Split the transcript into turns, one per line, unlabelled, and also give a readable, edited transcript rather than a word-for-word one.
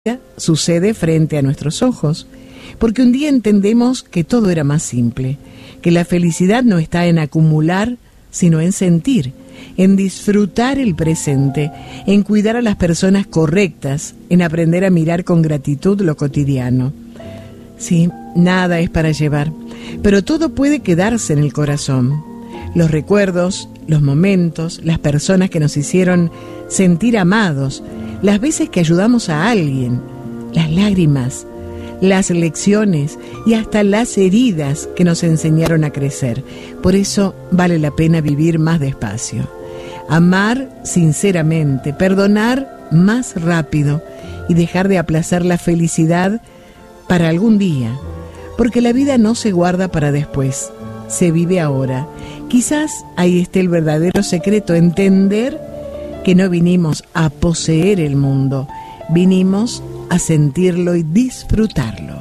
sucede frente a nuestros ojos, porque un día entendemos que todo era más simple, que la felicidad no está en acumular, sino en sentir, en disfrutar el presente, en cuidar a las personas correctas, en aprender a mirar con gratitud lo cotidiano. Sí, nada es para llevar, pero todo puede quedarse en el corazón. Los recuerdos, los momentos, las personas que nos hicieron sentir amados, las veces que ayudamos a alguien, las lágrimas, las lecciones y hasta las heridas que nos enseñaron a crecer. Por eso vale la pena vivir más despacio. Amar sinceramente, perdonar más rápido y dejar de aplazar la felicidad para algún día, porque la vida no se guarda para después, se vive ahora. Quizás ahí esté el verdadero secreto, entender que no vinimos a poseer el mundo, vinimos a sentirlo y disfrutarlo.